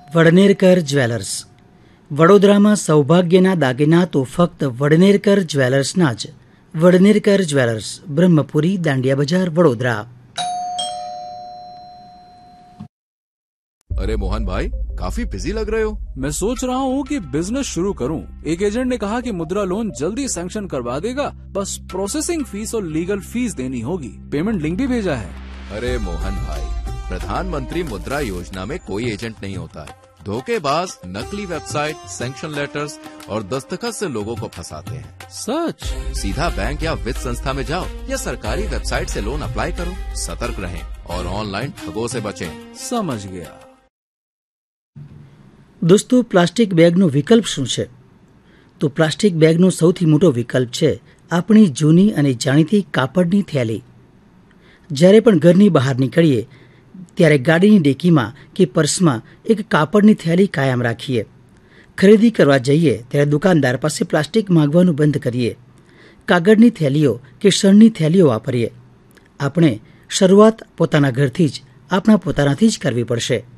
વડનેરકર jewellers. વડોદરામાં સૌભાગ્યના દાગીના તો ફક્ત વડનેરકર જ્વેલર્સના જ. વડનેરકર જ્વેલર્સ, બ્રહ્મપુરી, દાંડિયા બજાર, વડોદરા. अरे मोहन भाई, काफी बिजी लग रहे हो. मैं सोच रहा हूँ कि बिजनेस शुरू करूँ. एक एजेंट ने कहा कि मुद्रा लोन जल्दी सैंक्शन करवा देगा, बस प्रोसेसिंग फीस और लीगल फीस देनी होगी. पेमेंट लिंक भी भेजा है. अरे मोहन भाई, प्रधानमंत्री मुद्रा योजना में कोई एजेंट नहीं होता है. धोखेबाज नकली वेबसाइट, सैंक्शन लेटर्स और दस्तखत से लोगों को फंसाते हैं. सच? सीधा बैंक या वित्त संस्था में जाओ या सरकारी वेबसाइट से लोन अप्लाई करो. सतर्क रहें और ऑनलाइन ठगों से बचें. समझ गया. દોસ્તો, પ્લાસ્ટિક બેગનો વિકલ્પ શું છે? તો પ્લાસ્ટિક બેગનો સૌથી મોટો વિકલ્પ છે આપણી જૂની અને જાણીતી કાપડની થેલી. જ્યારે પણ ઘરની બહાર નીકળીએ ત્યારે ગાડીની ડેકીમાં કે પર્સમાં એક કાપડની થેલી કાયમ રાખીએ. ખરીદી કરવા જઈએ ત્યારે દુકાનદાર પાસે પ્લાસ્ટિક માંગવાનું બંધ કરીએ. કાગળની થેલીઓ કે શણની થેલીઓ વાપરીએ. આપણે શરૂઆત પોતાના ઘરથી જ, આપણા પોતાનાથી જ કરવી પડશે.